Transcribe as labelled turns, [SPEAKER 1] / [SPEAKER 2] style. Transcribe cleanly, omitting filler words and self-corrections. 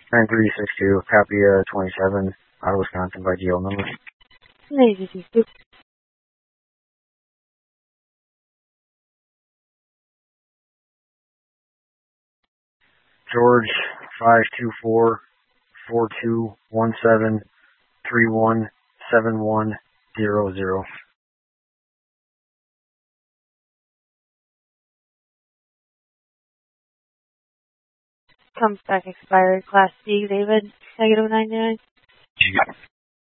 [SPEAKER 1] 9362, copy 27, out of Wisconsin by GL number.
[SPEAKER 2] 9362.
[SPEAKER 1] George 524-4217-317100.
[SPEAKER 2] Comes back expired. Class B, David, -99.